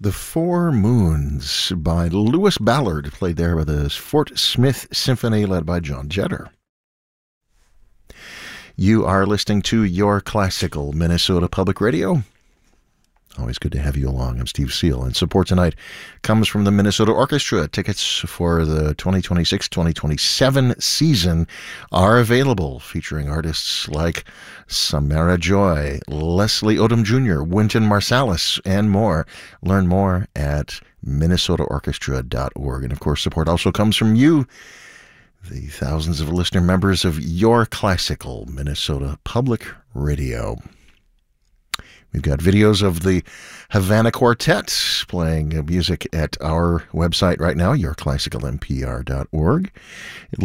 The Four Moons by Lewis Ballard, played there by the Fort Smith Symphony led by John Jetter. You are listening to Your Classical Minnesota Public Radio. Always good to have you along. I'm Steve Seal, and support tonight comes from the Minnesota Orchestra. Tickets for the 2026-2027 season are available, featuring artists like Samara Joy, Leslie Odom Jr., Wynton Marsalis, and more. Learn more at minnesotaorchestra.org. And of course, support also comes from you, the thousands of listener members of Your Classical Minnesota Public Radio. We've got videos of the Havana Quartet playing music at our website right now, yourclassicalmpr.org.